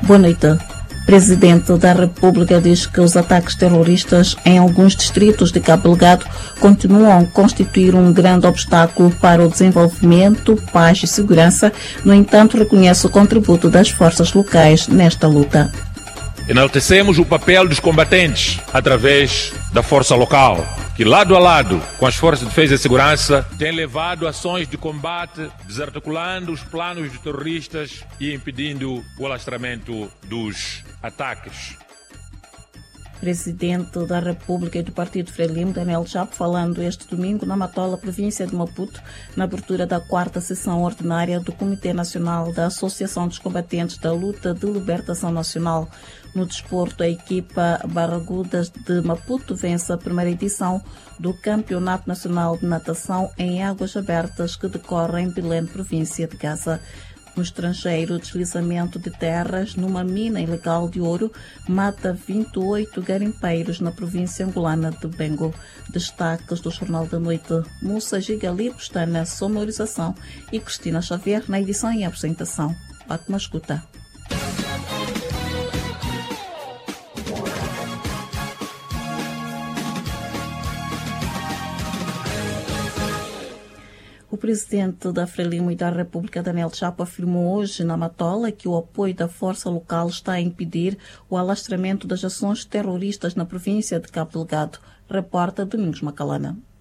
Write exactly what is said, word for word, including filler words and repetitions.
Boa noite. Presidente da República diz que os ataques terroristas em alguns distritos de Cabo Delgado continuam a constituir um grande obstáculo para o desenvolvimento, paz e segurança. No entanto, reconhece o contributo das forças locais nesta luta. Enaltecemos o papel dos combatentes através da força local, que lado a lado com as forças de defesa e segurança tem levado ações de combate, desarticulando os planos de terroristas e impedindo o alastramento dos ataques. Presidente da República e do Partido Frelimo, Daniel Chapo, falando este domingo na Matola, província de Maputo, na abertura da quarta sessão ordinária do Comitê Nacional da Associação dos Combatentes da Luta de Libertação Nacional. No desporto, a equipa Barragudas de Maputo vence a primeira edição do Campeonato Nacional de Natação em Águas Abertas, que decorre em Belém, província de Gaza. No estrangeiro, deslizamento de terras numa mina ilegal de ouro mata vinte e oito garimpeiros na província angolana de Bengo. Destaques do Jornal da Noite. Mussa Gigalipo está na sonorização e Cristina Xavier na edição e apresentação. Ótima escuta. O presidente da Frelimo e da República, Daniel Chapo, afirmou hoje na Matola que o apoio da força local está a impedir o alastramento das ações terroristas na província de Cabo Delgado. Repórter Domingos Macalana.